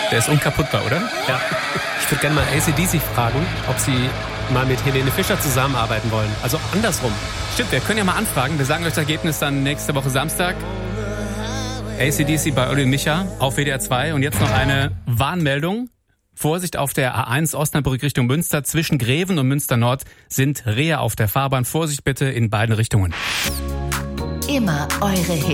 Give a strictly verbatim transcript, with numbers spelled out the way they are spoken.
Der ist unkaputtbar, oder? Ja. Ich würde gerne mal A C D C fragen, ob sie mal mit Helene Fischer zusammenarbeiten wollen. Also andersrum. Stimmt, wir können ja mal anfragen. Wir sagen euch das Ergebnis dann nächste Woche Samstag. A C D C bei Olli und Micha auf W D R zwei. Und jetzt noch eine Warnmeldung. Vorsicht auf der A eins Osnabrück Richtung Münster. Zwischen Greven und Münster Nord sind Rehe auf der Fahrbahn. Vorsicht bitte in beiden Richtungen. Immer eure Hits.